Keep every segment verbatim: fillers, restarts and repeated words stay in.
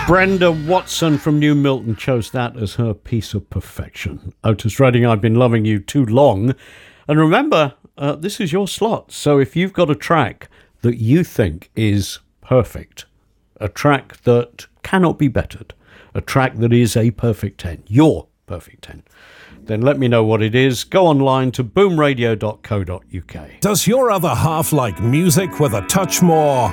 Brenda Watson from New Milton chose that as her piece of perfection. Otis Redding, I've Been Loving You Too Long. And remember, uh, this is your slot. So if you've got a track that you think is perfect, a track that cannot be bettered, a track that is a perfect ten, your perfect ten, then let me know what it is. Go online to boom radio dot co dot uk. Does your other half like music with a touch more?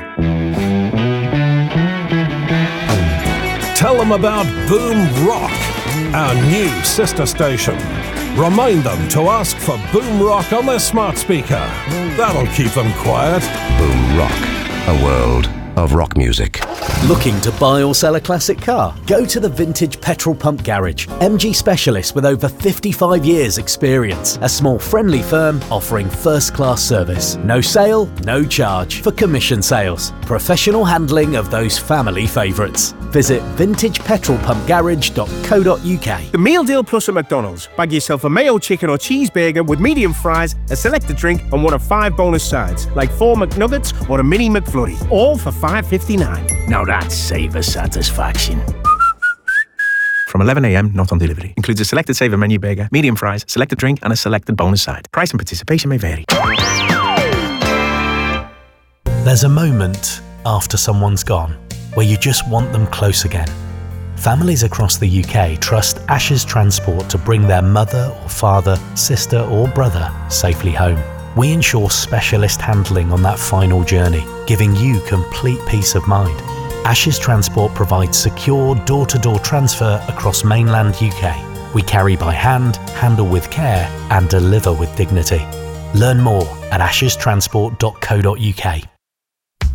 Tell them about Boom Rock, our new sister station. Remind them to ask for Boom Rock on their smart speaker. That'll keep them quiet. Boom Rock, a world of rock music. Looking to buy or sell a classic car? Go to the Vintage Petrol Pump Garage. M G specialists with over fifty-five years experience. A small friendly firm offering first-class service. No sale, no charge for commission sales. Professional handling of those family favourites. Visit vintage petrol pump garage dot co dot uk. The Meal Deal Plus at McDonald's. Bag yourself a mayo chicken or cheeseburger with medium fries, a selected drink and one of five bonus sides, like four McNuggets or a mini McFlurry. All for five fifty-nine. Now that's savor satisfaction. From eleven a.m, not on delivery. Includes a selected Saver menu burger, medium fries, selected drink and a selected bonus side. Price and participation may vary. There's a moment after someone's gone where you just want them close again. Families across the U K trust Ashes Transport to bring their mother or father, sister or brother safely home. We ensure specialist handling on that final journey, giving you complete peace of mind. Ashes Transport provides secure door-to-door transfer across mainland U K. We carry by hand, handle with care and deliver with dignity. Learn more at ashes transport dot co dot uk.